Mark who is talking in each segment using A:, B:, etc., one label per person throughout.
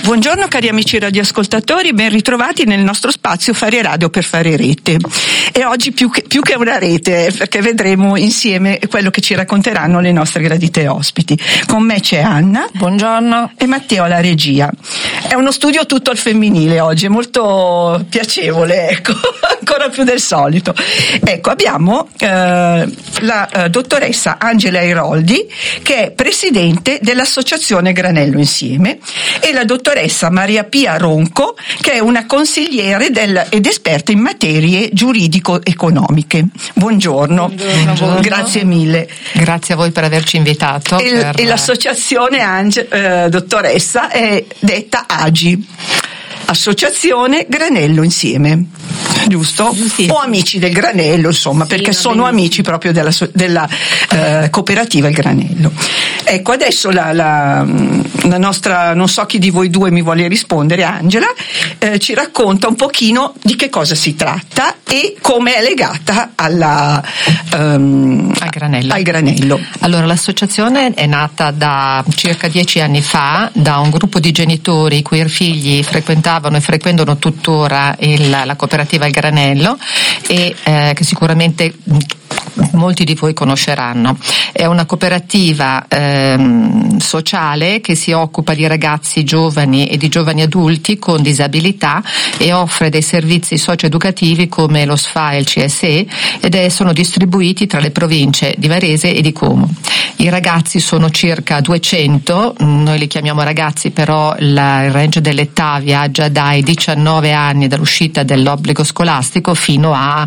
A: Buongiorno cari amici radioascoltatori, ben ritrovati nel nostro spazio Fare Radio per fare rete. E oggi più che una rete, perché vedremo insieme quello che ci racconteranno le nostre gradite ospiti. Con me c'è Anna.
B: Buongiorno.
A: E Matteo alla regia. È uno studio tutto al femminile oggi, è molto piacevole, ecco, ancora più del solito. Ecco, abbiamo la dottoressa Angela Airoldi, che è presidente dell'associazione Granello Insieme, e la dottoressa Maria Pia Ronco, che è una consigliere ed esperta in materie giuridico-economiche. Buongiorno.
B: Buongiorno.
A: Grazie mille.
B: Grazie a voi per averci invitato.
A: E l'associazione dottoressa è detta AGI, Associazione Granello Insieme, giusto? Sì. O amici del Granello, insomma, perché sono amici proprio della cooperativa Il Granello. Ecco, adesso la nostra, non so chi di voi due mi vuole rispondere, Angela, ci racconta un pochino di che cosa si tratta e come è legata al Granello.
B: Allora, l'associazione è nata da circa 10 anni fa da un gruppo di genitori i cui figli frequentavano e frequentano tuttora la cooperativa Il Granello e che sicuramente molti di voi conosceranno. È una cooperativa sociale che si occupa di ragazzi giovani e di giovani adulti con disabilità e offre dei servizi socio-educativi come lo SFA e il CSE sono distribuiti tra le province di Varese e di Como. I ragazzi sono circa 200, noi li chiamiamo ragazzi, però il range dell'età viaggia dai 19 anni dall'uscita dell'obbligo scolastico fino a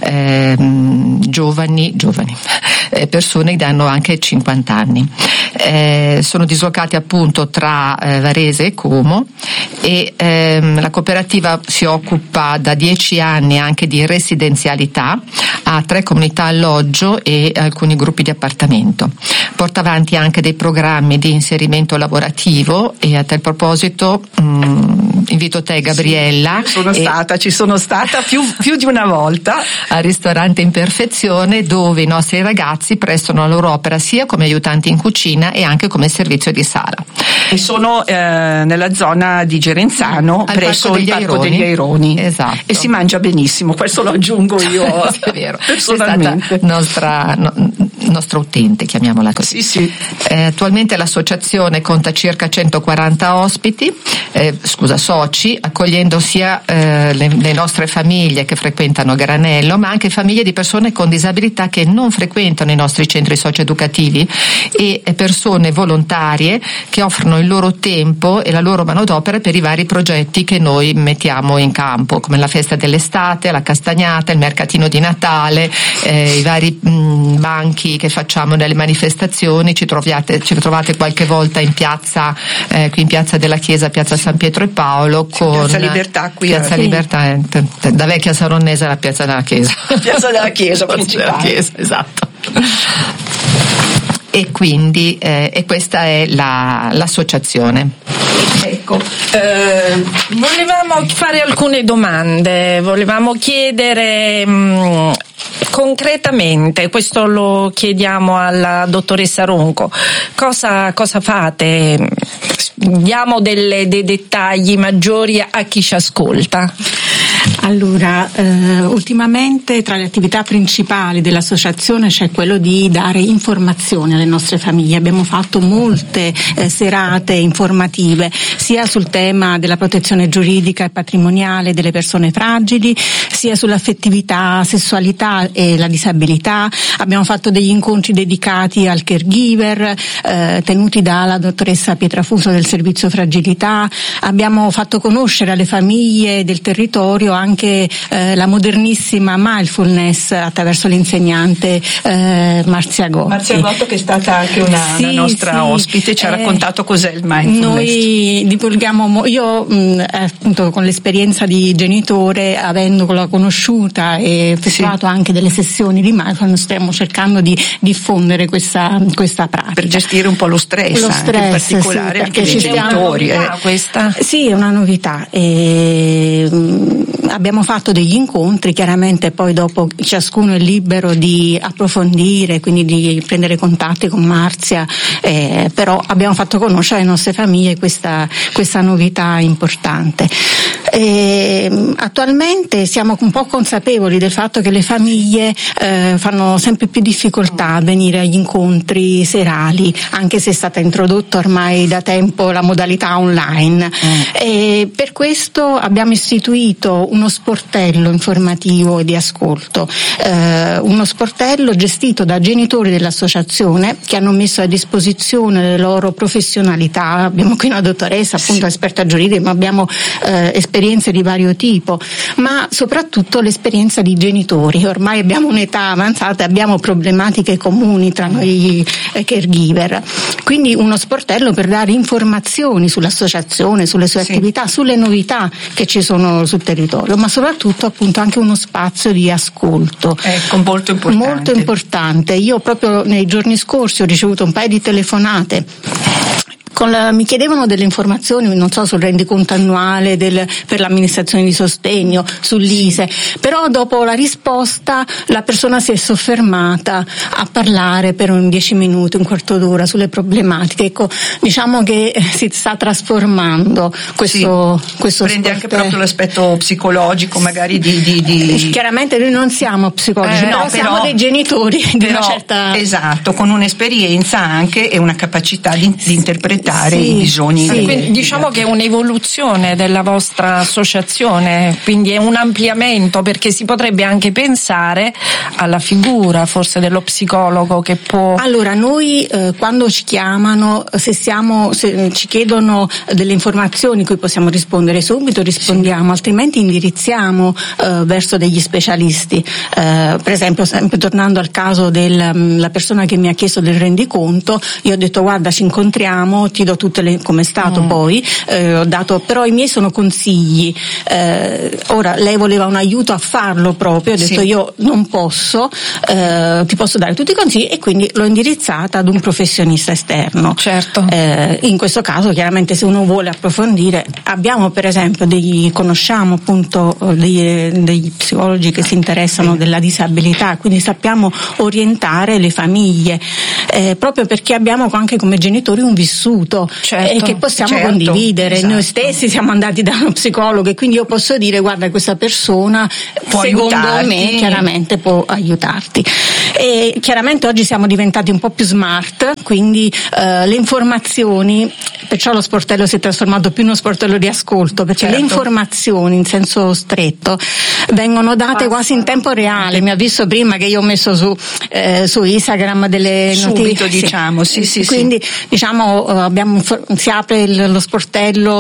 B: giovani persone che hanno anche 50 anni. Sono dislocati appunto tra Varese e Como e la cooperativa si occupa da 10 anni anche di residenzialità, ha 3 comunità alloggio e alcuni gruppi di appartamento. Porta avanti anche dei programmi di inserimento lavorativo e a tal proposito invito te, Gabriella.
A: Sì, ci sono stata più di una volta
B: al ristorante Imperfezione, dove i nostri ragazzi prestano la loro opera sia come aiutanti in cucina e anche come servizio di sala.
A: E sono nella zona di Gerenzano, presso il Parco degli Aironi.
B: Esatto.
A: E si mangia benissimo, questo lo aggiungo io.
B: È vero,
A: personalmente.
B: È stata nostra utente, chiamiamola così.
A: Sì.
B: Attualmente l'associazione conta circa 140 soci, accogliendo sia le nostre famiglie che frequentano Granello, ma anche famiglie di persone con disabilità che non frequentano i nostri centri socio-educativi e persone volontarie che offrono il loro tempo e la loro manodopera per i vari progetti che noi mettiamo in campo, come la festa dell'estate, la castagnata, il mercatino di Natale, i vari banchi che facciamo nelle manifestazioni. Ci trovate qualche volta in piazza, qui in piazza della Chiesa, piazza San Pietro e Paolo, con
A: Piazza Libertà qui.
B: Piazza Libertà, da vecchia Saronnese alla piazza della Chiesa.
A: Piazza della Chiesa principale.
B: Esatto. E quindi questa è l'associazione.
C: Ecco, volevamo fare alcune domande, volevamo chiedere concretamente, questo lo chiediamo alla dottoressa Ronco, cosa fate? Diamo dei dettagli maggiori a chi ci ascolta.
D: Allora, ultimamente tra le attività principali dell'associazione c'è quello di dare informazioni alle nostre famiglie. Abbiamo fatto molte serate informative sia sul tema della protezione giuridica e patrimoniale delle persone fragili, sia sull'affettività, sessualità e la disabilità. Abbiamo fatto degli incontri dedicati al caregiver tenuti dalla dottoressa Pietrafuso del servizio fragilità. Abbiamo fatto conoscere alle famiglie del territorio anche la modernissima mindfulness attraverso l'insegnante Marzia Gotti.
A: Marzia Gotti, che è stata anche una nostra ospite, ci ha raccontato cos'è il mindfulness.
D: Noi divulghiamo, io appunto con l'esperienza di genitore, avendola conosciuta e effettuato anche delle sessioni di mindfulness, stiamo cercando di diffondere questa pratica.
A: Per gestire un po' lo stress anche, in particolare anche dei genitori.
D: Questa? Sì, è una novità. Abbiamo fatto degli incontri, chiaramente poi dopo ciascuno è libero di approfondire, quindi di prendere contatti con Marzia, però abbiamo fatto conoscere alle nostre famiglie questa questa novità importante. Attualmente siamo un po' consapevoli del fatto che le famiglie fanno sempre più difficoltà a venire agli incontri serali, anche se è stata introdotta ormai da tempo la modalità online. E per questo abbiamo istituito uno sportello informativo e di ascolto, uno sportello gestito da genitori dell'associazione che hanno messo a disposizione le loro professionalità. Abbiamo qui una dottoressa, appunto esperta giuridica, ma abbiamo esperienze di vario tipo, ma soprattutto l'esperienza di genitori. Ormai abbiamo un'età avanzata e abbiamo problematiche comuni tra noi caregiver. Quindi uno sportello per dare informazioni sull'associazione, sulle sue attività, sulle novità che ci sono sul territorio, ma soprattutto appunto anche uno spazio di ascolto.
A: Ecco, molto importante.
D: Molto importante. Io proprio nei giorni scorsi ho ricevuto un paio di telefonate. Mi chiedevano delle informazioni, non so, sul rendiconto annuale per l'amministrazione di sostegno, sull'ISE, però dopo la risposta la persona si è soffermata a parlare per 10 minuti, un quarto d'ora sulle problematiche. Ecco, diciamo che si sta trasformando questo
A: prende anche proprio l'aspetto psicologico, magari di...
D: Chiaramente noi non siamo psicologi, però siamo dei genitori di una certa...
A: Esatto, con un'esperienza anche e una capacità di interpretare i bisogni.
C: Quindi diciamo che è un'evoluzione della vostra associazione, quindi è un ampliamento, perché si potrebbe anche pensare alla figura forse dello psicologo che può...
D: Allora noi quando ci chiamano, se ci chiedono delle informazioni cui possiamo rispondere subito, rispondiamo, altrimenti indirizziamo verso degli specialisti. Per esempio, sempre tornando al caso della persona che mi ha chiesto del rendiconto, io ho detto guarda, ci incontriamo, ti do tutte le, come è stato poi, ho dato, però i miei sono consigli. Ora lei voleva un aiuto a farlo proprio, ho detto io non posso, ti posso dare tutti i consigli, e quindi l'ho indirizzata ad un professionista esterno.
C: Certo.
D: In questo caso chiaramente se uno vuole approfondire, abbiamo per esempio conosciamo appunto degli psicologi che si interessano della disabilità, quindi sappiamo orientare le famiglie, proprio perché abbiamo anche come genitori un vissuto e che possiamo condividere. Esatto. Noi stessi siamo andati da uno psicologo e quindi io posso dire guarda, questa persona secondo me chiaramente può aiutarti. E chiaramente oggi siamo diventati un po' più smart, quindi le informazioni, perciò lo sportello si è trasformato più in uno sportello di ascolto, perché le informazioni in senso stretto vengono date quasi in tempo reale. Mi ha visto prima che io ho messo su Instagram delle
A: subito notizie. Diciamo sì.
D: Quindi diciamo si apre lo sportello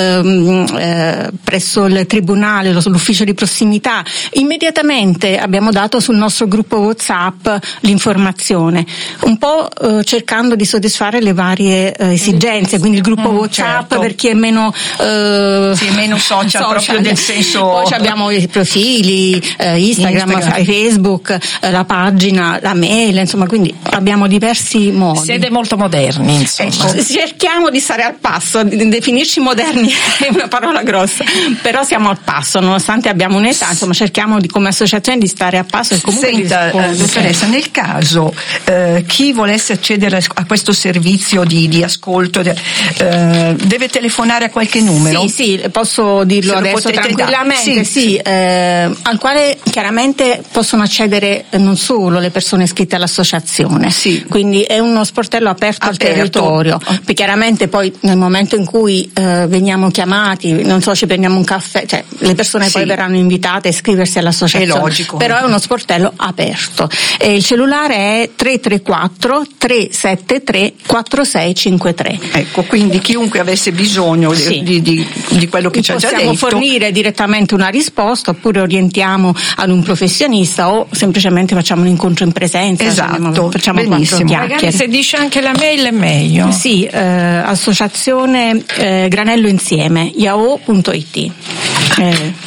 D: presso il tribunale, l'ufficio di prossimità, immediatamente abbiamo dato sul nostro gruppo WhatsApp l'informazione, un po' cercando di soddisfare le varie esigenze, quindi il gruppo WhatsApp per chi è meno social, proprio nel senso. Poi abbiamo i profili Instagram, Facebook, la pagina, la mail, insomma, quindi abbiamo diversi modi.
C: Siete molto moderni, insomma.
D: Cerchiamo di stare al passo, definirci moderni è una parola grossa, però siamo al passo, nonostante abbiamo un'età, insomma cerchiamo come associazione di stare a passo e comunque
A: dottoressa, nel caso chi volesse accedere a questo servizio di ascolto deve telefonare a qualche numero?
D: Sì, posso dirlo adesso tranquillamente, al quale chiaramente possono accedere non solo le persone iscritte all'associazione, quindi è uno sportello aperto al territorio. Chiaramente poi nel momento in cui veniamo chiamati, non so, ci prendiamo un caffè, cioè le persone poi verranno invitate a iscriversi all'associazione. È logico. Però è uno sportello aperto. E il cellulare è 334 373 4653.
A: Ecco, quindi chiunque avesse bisogno di quello che ci ha già detto,
D: possiamo fornire direttamente una risposta, oppure orientiamo ad un professionista, o semplicemente facciamo un incontro in presenza.
A: Esatto,
D: facciamo
A: benissimo.
D: 4 chiacchiere.
C: Magari se dice anche la mail è meglio.
D: Sì, associazione Granello Insieme, yahoo.it.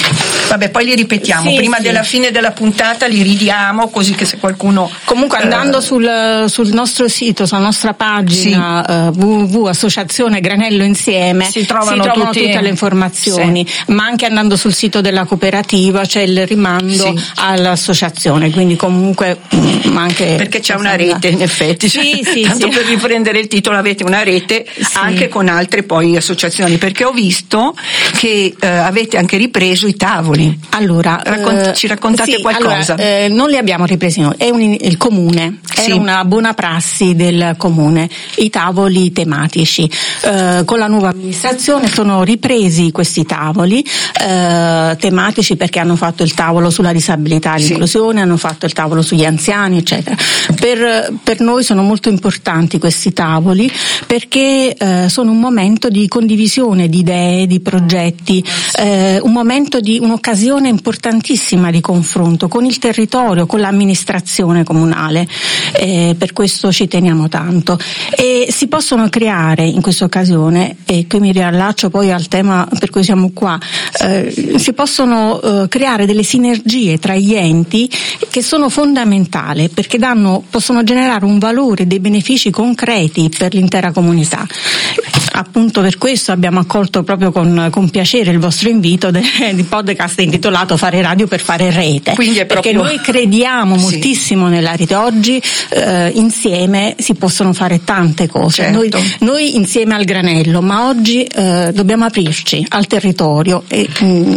A: Vabbè, poi li ripetiamo,
D: Sì,
A: prima
D: sì.
A: della fine della puntata li ridiamo, così che se qualcuno...
D: Comunque andando sul nostro sito, sulla nostra pagina www.associazione Granello Insieme
C: si trovano
D: tutte le informazioni, ma anche andando sul sito della cooperativa c'è il rimando all'associazione, quindi comunque anche...
A: Perché c'è una rete, in effetti. Tanto per riprendere il titolo, avete una rete anche con altre poi associazioni, perché ho visto che avete anche ripreso i tavoli.
D: Allora,
A: ci raccontate qualcosa?
D: Allora, non li abbiamo ripresi noi, è il comune, è una buona prassi del comune, i tavoli tematici. Con la nuova amministrazione sono ripresi questi tavoli tematici, perché hanno fatto il tavolo sulla disabilità e l'inclusione, hanno fatto il tavolo sugli anziani, eccetera. Per noi sono molto importanti questi tavoli, perché sono un momento di condivisione di idee, di progetti, un momento di un'occasione importantissima di confronto con il territorio, con l'amministrazione comunale, per questo ci teniamo tanto. E si possono creare in questa occasione, e qui mi riallaccio poi al tema per cui siamo qua, si possono creare delle sinergie tra gli enti che sono fondamentali, perché possono generare un valore, dei benefici concreti per l'intera comunità. Appunto per questo abbiamo accolto proprio con piacere il vostro invito di podcast intitolato Fare radio per fare rete.
A: Quindi è proprio...
D: Perché noi crediamo moltissimo nella rete. Oggi insieme si possono fare tante cose.
A: Certo.
D: Noi insieme al Granello, ma oggi dobbiamo aprirci al territorio e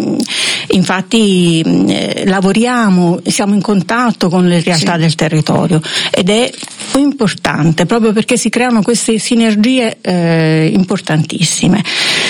D: infatti lavoriamo, siamo in contatto con le realtà del territorio, ed è importante proprio perché si creano queste sinergie importantissime.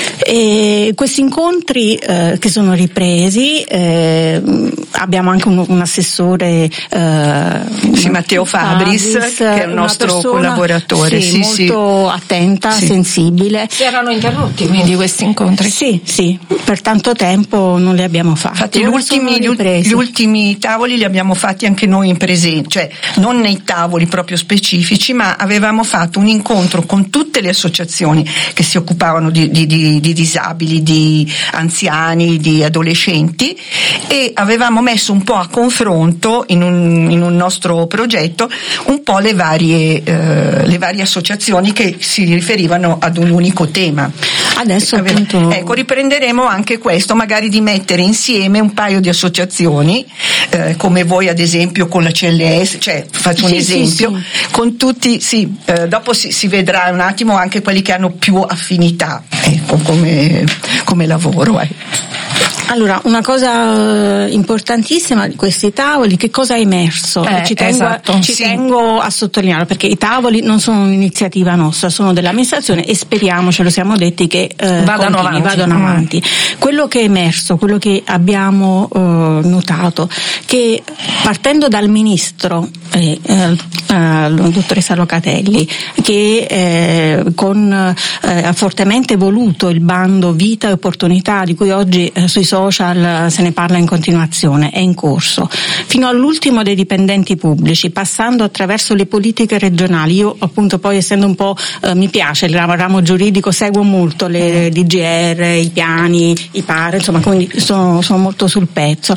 D: E questi incontri che sono ripresi, abbiamo anche un assessore
A: Matteo Fabris, che è un nostro collaboratore,
D: molto attenta, sensibile.
C: Si erano interrotti quindi questi incontri?
D: Sì, per tanto tempo non li abbiamo fatti.
A: Infatti gli ultimi tavoli li abbiamo fatti anche noi in presenza, cioè non nei tavoli proprio specifici, ma avevamo fatto un incontro con tutte le associazioni che si occupavano di disabili, di anziani, di adolescenti, e avevamo messo un po' a confronto in un nostro progetto un po' le varie associazioni che si riferivano ad un unico tema.
D: Adesso appunto...
A: Ecco, riprenderemo anche questo, magari di mettere insieme un paio di associazioni, come voi ad esempio con la CLS, cioè faccio un esempio, con tutti, dopo si vedrà un attimo anche quelli che hanno più affinità, ecco, come lavoro.
D: Allora, una cosa importantissima di questi tavoli, che cosa è emerso? Ci tengo a sottolinearlo, perché i tavoli non sono un'iniziativa nostra, sono dell'amministrazione e speriamo, ce lo siamo detti, che vadano avanti. Quello che è emerso, quello che abbiamo notato, che partendo dal ministro, la dottoressa Locatelli, che ha fortemente voluto il bando Vita e Opportunità, di cui oggi sui social se ne parla in continuazione, è in corso, fino all'ultimo dei dipendenti pubblici, passando attraverso le politiche regionali. Io appunto poi, essendo un po' mi piace il ramo giuridico, seguo molto le DGR, i piani, i PAR, insomma, quindi sono molto sul pezzo.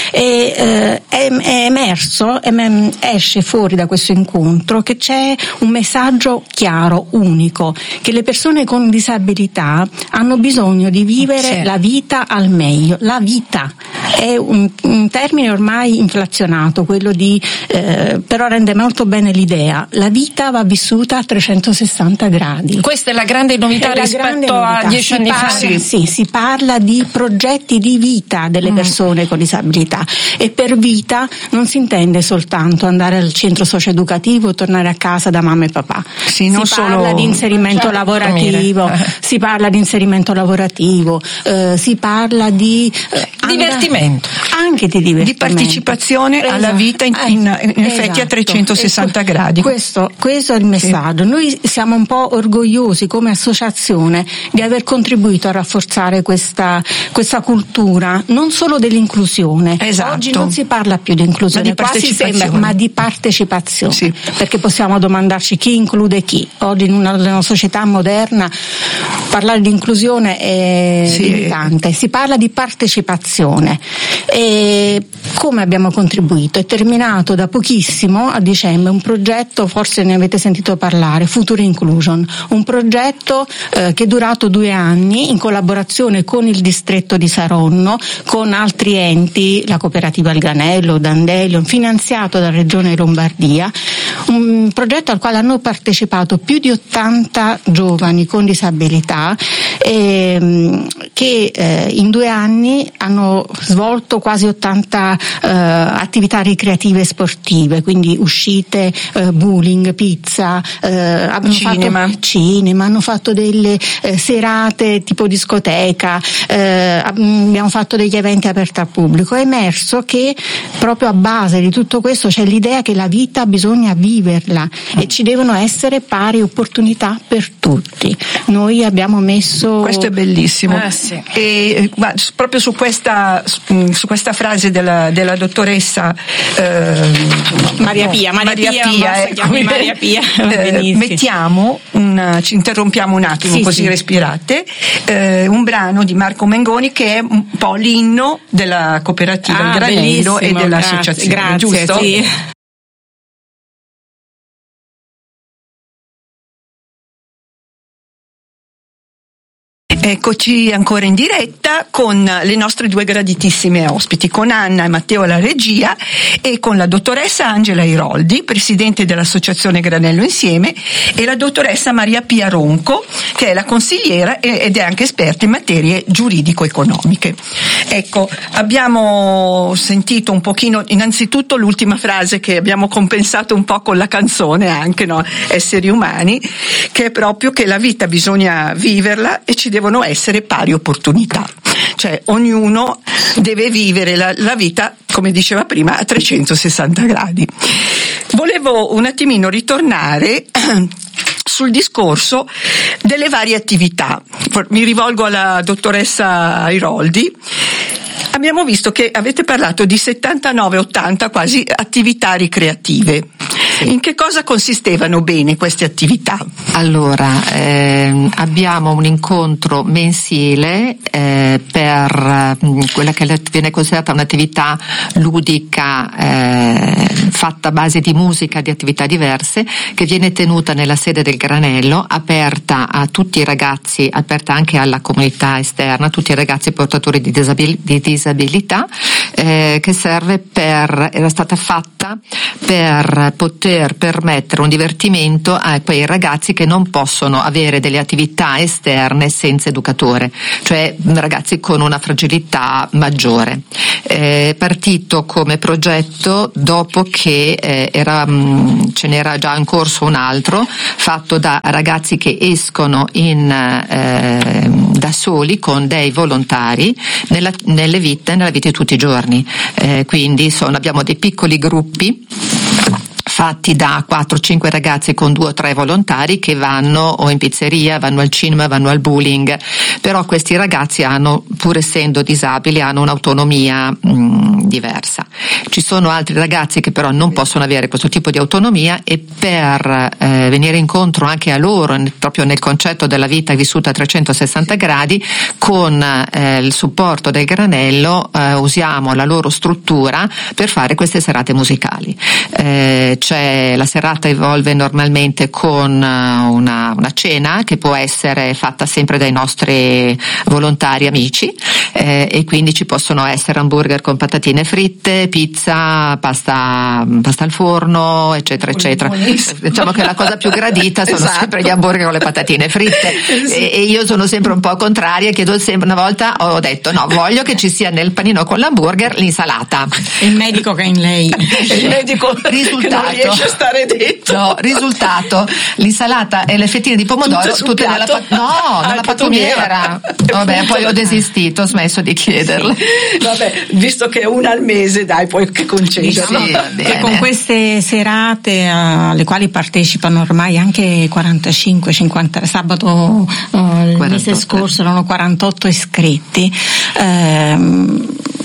D: E è emerso, esce fuori da questo incontro che c'è un messaggio chiaro, unico, che le persone con disabilità hanno bisogno di vivere la vita al meglio. La vita è un termine ormai inflazionato, quello però rende molto bene l'idea. La vita va vissuta a 360 gradi.
C: Questa è la grande novità rispetto a 10 anni fa.
D: Sì, si parla di progetti di vita delle persone con disabilità, e per vita non si intende soltanto andare al centro socioeducativo, tornare a casa da mamma e papà. Si parla di inserimento lavorativo, si parla di inserimento lavorativo, si parla di
C: divertimento,
D: anche di divertimento,
A: di partecipazione alla vita in effetti a 360 gradi.
D: Questo è il messaggio. Noi siamo un po' orgogliosi come associazione di aver contribuito a rafforzare questa cultura, non solo dell'inclusione. Oggi non si parla più di inclusione, ma di partecipazione, perché possiamo domandarci chi include chi. Oggi in una società moderna parlare di inclusione è limitante. Si parla di partecipazione, l'associazione. E come abbiamo contribuito? È terminato da pochissimo, a dicembre, un progetto, forse ne avete sentito parlare, Future Inclusion, un progetto che è durato 2 anni in collaborazione con il distretto di Saronno, con altri enti, la cooperativa Il Granello, Dandelion, finanziato dalla Regione Lombardia, un progetto al quale hanno partecipato più di 80 giovani con disabilità che in 2 anni hanno svolto quasi 80 attività ricreative e sportive, quindi uscite, bowling, pizza, cinema, hanno fatto delle serate tipo discoteca, abbiamo fatto degli eventi aperti al pubblico. È emerso che proprio a base di tutto questo c'è l'idea che la vita bisogna viverla e ci devono essere pari opportunità per tutti. Noi abbiamo messo...
A: Questo è bellissimo.
C: Sì.
A: E proprio su questa frase della dottoressa
D: Maria Pia,
A: mettiamo ci interrompiamo un attimo, così respirate, un brano di Marco Mengoni che è un po' l'inno della cooperativa Il Granello e dell'associazione,
D: grazie,
A: giusto?
D: Sì.
A: Eccoci ancora in diretta con le nostre 2 graditissime ospiti, con Anna e Matteo alla regia e con la dottoressa Angela Iroldi, presidente dell'associazione Granello Insieme, e la dottoressa Maria Pia Ronco, che è la consigliera ed è anche esperta in materie giuridico-economiche. Ecco, abbiamo sentito un pochino, innanzitutto l'ultima frase che abbiamo compensato un po' con la canzone anche, no? Esseri umani, che è proprio che la vita bisogna viverla e ci devono essere pari opportunità, cioè ognuno deve vivere la vita, come diceva prima, a 360 gradi. Volevo un attimino ritornare sul discorso delle varie attività. Mi rivolgo alla dottoressa Iroldi. Abbiamo visto che avete parlato di 79-80 quasi attività ricreative. In che cosa consistevano bene queste attività?
B: Allora, abbiamo un incontro mensile per quella che viene considerata un'attività ludica fatta a base di musica, di attività diverse, che viene tenuta nella sede del Granello, aperta a tutti i ragazzi, aperta anche alla comunità esterna, tutti i ragazzi portatori di disabilità, che era stata fatta per poter permettere un divertimento a quei ragazzi che non possono avere delle attività esterne senza educatore, cioè ragazzi con una fragilità maggiore. Partito come progetto dopo che ce n'era già in corso un altro fatto da ragazzi che escono da soli con dei volontari nella vita di tutti i giorni, quindi abbiamo dei piccoli gruppi fatti da 4-5 ragazzi con 2 o 3 volontari che vanno o in pizzeria, vanno al cinema, vanno al bowling, però questi ragazzi pur essendo disabili, hanno un'autonomia diversa. Ci sono altri ragazzi che però non possono avere questo tipo di autonomia e per venire incontro anche a loro, proprio nel concetto della vita vissuta a 360 gradi, con il supporto del Granello usiamo la loro struttura per fare queste serate musicali. La serata evolve normalmente con una cena che può essere fatta sempre dai nostri volontari amici, e quindi ci possono essere hamburger con patatine fritte, pizza, pasta al forno, eccetera eccetera. Diciamo che la cosa più gradita sono sempre gli hamburger con le patatine fritte, e io sono sempre un po' contraria, chiedo sempre. Una volta ho detto no, voglio che ci sia nel panino con l'hamburger l'insalata.
D: Il medico che è in lei.
A: Il medico risultato riesce a stare dentro.
B: No, risultato, l'insalata e le fettine di pomodoro tutte nella pattumiera. Vabbè, poi ho desistito, ho smesso di chiederle.
A: Vabbè, visto che è una al mese, dai, puoi concederlo.
D: Che con queste serate alle quali partecipano ormai anche 45-50, sabato il mese scorso erano 48 iscritti.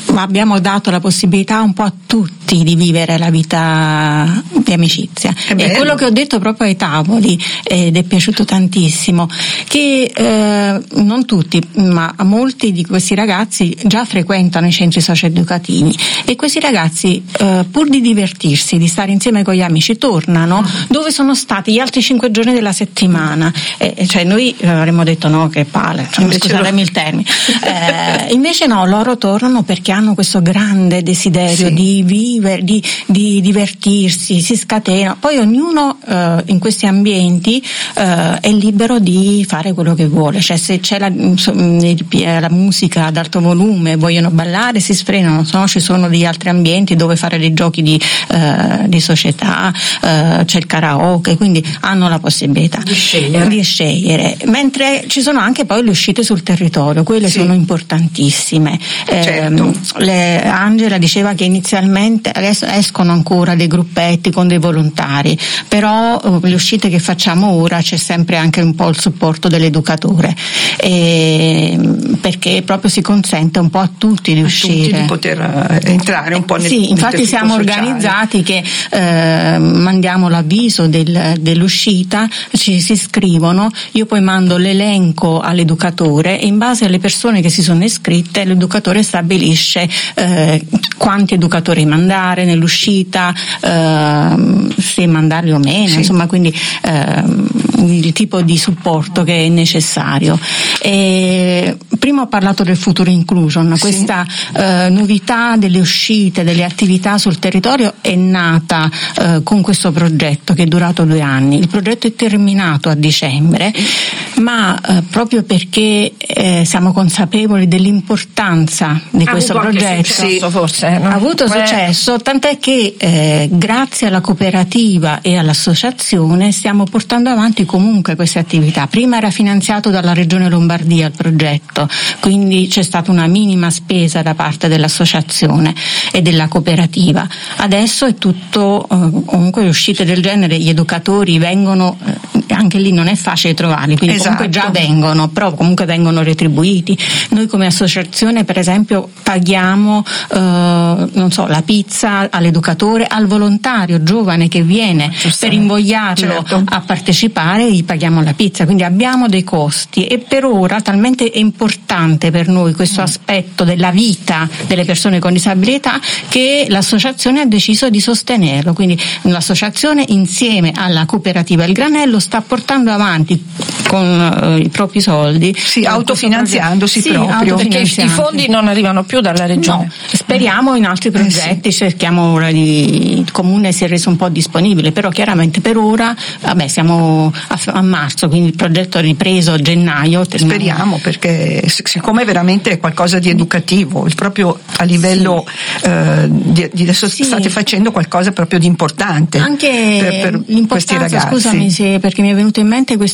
D: abbiamo dato la possibilità un po' a tutti di vivere la vita di amicizia. E quello che ho detto proprio ai tavoli, ed è piaciuto tantissimo, che non tutti, ma molti di questi ragazzi già frequentano i centri socioeducativi, e questi ragazzi pur di divertirsi, di stare insieme con gli amici, tornano dove sono stati gli altri 5 giorni della settimana. Cioè noi avremmo detto no, che palle, scusatemi il termine, invece no, loro tornano perché hanno questo grande desiderio di vivere, di divertirsi, si scatena. Poi ognuno in questi ambienti è libero di fare quello che vuole, cioè se c'è la musica ad alto volume, vogliono ballare, si sfrenano, se no ci sono degli altri ambienti dove fare dei giochi di società, c'è il karaoke, quindi hanno la possibilità di scegliere, mentre ci sono anche poi le uscite sul territorio, quelle sono importantissime. Angela diceva che inizialmente adesso escono ancora dei gruppetti con dei volontari, però le uscite che facciamo ora c'è sempre anche un po' il supporto dell'educatore, perché proprio si consente un po' a tutti di uscire,
A: tutti di poter entrare un po' nel
D: infatti siamo organizzati che mandiamo l'avviso dell'uscita, ci si iscrivono, io poi mando l'elenco all'educatore e in base alle persone che si sono iscritte l'educatore stabilisce quanti educatori mandare nell'uscita, se mandarli o meno, insomma, quindi il tipo di supporto che è necessario. Prima ho parlato del Future Inclusion, questa novità delle uscite, delle attività sul territorio è nata con questo progetto che è durato 2 anni. Il progetto è terminato a dicembre, ma proprio perché siamo consapevoli dell'importanza di questo progetto,
C: forse
D: ha avuto successo, tant'è che grazie alla cooperativa e all'associazione stiamo portando avanti comunque queste attività. Prima era finanziato dalla Regione Lombardia il progetto, quindi c'è stata una minima spesa da parte dell'associazione e della cooperativa. Adesso è tutto, comunque le uscite del genere, gli educatori vengono, anche lì non è facile trovarli, quindi comunque già vengono, però comunque vengono retribuiti. Noi come associazione per esempio paghiamo la pizza all'educatore, al volontario giovane che viene, per invogliarlo a partecipare gli paghiamo la pizza, quindi abbiamo dei costi, e per ora talmente è importante per noi questo aspetto della vita delle persone con disabilità che l'associazione ha deciso di sostenerlo, quindi l'associazione insieme alla cooperativa Il Granello sta portando avanti con i propri soldi,
A: autofinanziandosi proprio,
C: perché i fondi non arrivano più dalla regione.
D: No, speriamo in altri progetti, cerchiamo ora il comune si è reso un po' disponibile, però chiaramente per ora siamo a marzo, quindi il progetto è ripreso a gennaio.
A: Speriamo, perché siccome veramente è qualcosa di educativo, proprio a livello adesso state facendo qualcosa proprio di importante
D: anche
A: per questi ragazzi.
D: Scusami perché mi è venuto in mente